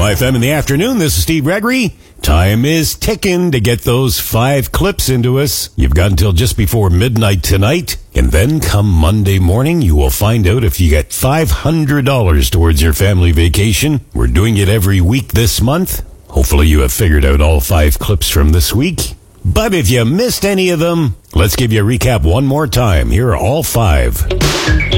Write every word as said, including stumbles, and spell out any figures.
Y F M in the afternoon, this is Steve Gregory. Time is ticking to get those five clips into us. You've got until just before midnight tonight, and then come Monday morning, you will find out if you get five hundred dollars towards your family vacation. We're doing it every week this month. Hopefully you have figured out all five clips from this week. But if you missed any of them, let's give you a recap one more time. Here are all five.